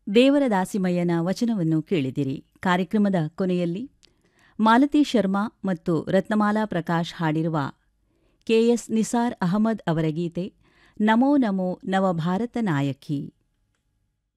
ದೇವರ ದಾಸಿಮಯ್ಯನ ವಚನವನ್ನು ಕೇಳಿದಿರಿ. ಕಾರ್ಯಕ್ರಮದ ಕೊನೆಯಲ್ಲಿ ಮಾಲತಿ ಶರ್ಮಾ ಮತ್ತು ರತ್ನಮಾಲಾ ಪ್ರಕಾಶ್ ಹಾಡಿರುವ ಕೆಎಸ್ ನಿಸಾರ್ ಅಹಮದ್ ಅವರ ಗೀತೆ ನಮೋ ನಮೋ ನವಭಾರತ ನಾಯಕಿ.